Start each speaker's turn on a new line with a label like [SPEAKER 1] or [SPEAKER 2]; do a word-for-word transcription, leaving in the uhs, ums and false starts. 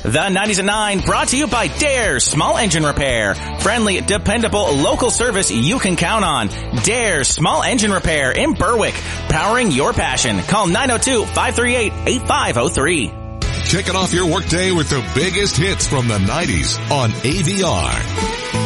[SPEAKER 1] The nineties at nine brought to you by Dare Small Engine Repair. Friendly, dependable, local service you can count on. Dare Small Engine Repair in Berwick. Powering your passion. Call nine oh two, five three eight, eight five oh three.
[SPEAKER 2] Kicking off your workday with the biggest hits from the nineties on A V R.